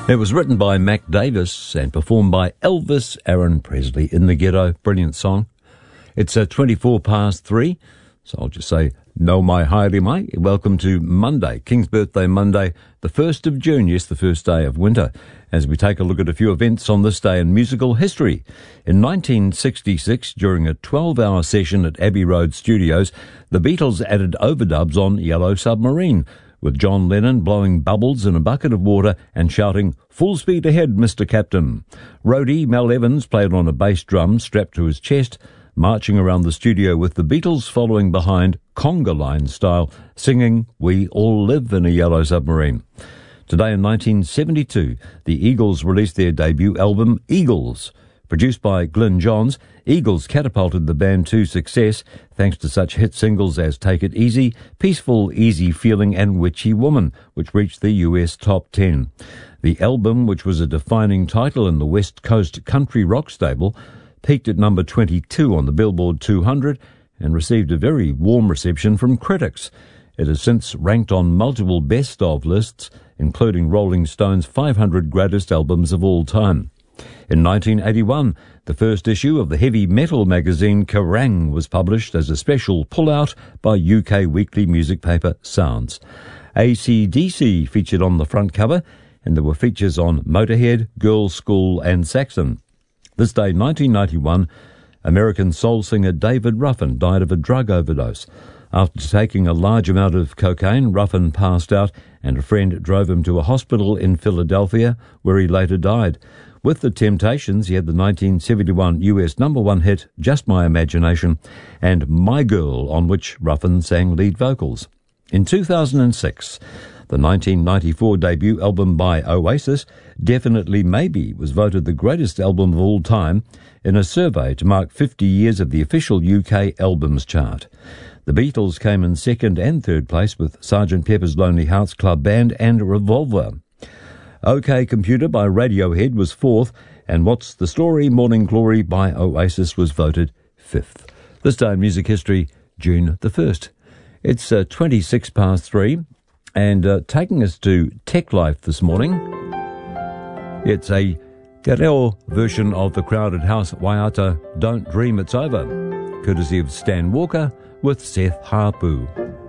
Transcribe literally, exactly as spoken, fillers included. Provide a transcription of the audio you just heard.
It was written by Mac Davis and performed by Elvis Aaron Presley in the Ghetto. Brilliant song. It's uh, twenty-four past three, so I'll just say, no mai haere mai. Welcome to Monday, King's Birthday Monday, the first of June, yes, the first day of winter, as we take a look at a few events on this day in musical history. In nineteen sixty-six, during a twelve-hour session at Abbey Road Studios, the Beatles added overdubs on Yellow Submarine, with John Lennon blowing bubbles in a bucket of water and shouting, "Full speed ahead, Mister Captain." Roadie Mel Evans played on a bass drum strapped to his chest, marching around the studio with the Beatles following behind, conga line style, singing "We All Live in a Yellow Submarine." Today in nineteen seventy-two, the Eagles released their debut album, Eagles. Produced by Glyn Johns, Eagles catapulted the band to success thanks to such hit singles as Take It Easy, Peaceful, Easy Feeling and Witchy Woman, which reached the U S top ten. The album, which was a defining title in the West Coast country rock stable, peaked at number twenty-two on the Billboard two hundred and received a very warm reception from critics. It has since ranked on multiple best-of lists, including Rolling Stone's five hundred greatest albums of all time. In nineteen eighty-one, the first issue of the heavy metal magazine Kerrang! Was published as a special pull-out by U K weekly music paper Sounds. A C D C featured on the front cover, and there were features on Motorhead, Girls' School and Saxon. This day, nineteen ninety-one, American soul singer David Ruffin died of a drug overdose. After taking a large amount of cocaine, Ruffin passed out, and a friend drove him to a hospital in Philadelphia, where he later died. With the Temptations, he had the nineteen seventy-one U S number one hit, Just My Imagination, and My Girl, on which Ruffin sang lead vocals. In two thousand six, the nineteen ninety-four debut album by Oasis, Definitely Maybe, was voted the greatest album of all time in a survey to mark fifty years of the official U K albums chart. The Beatles came in second and third place with Sergeant Pepper's Lonely Hearts Club Band and Revolver. OK Computer by Radiohead was fourth, and What's the Story, Morning Glory by Oasis was voted fifth. This day in music history, June the first. It's uh, twenty-six past three, and uh, taking us to Tech Life this morning, it's a Te Reo version of the Crowded House Waiata Don't Dream It's Over, courtesy of Stan Walker with Seth Harpu.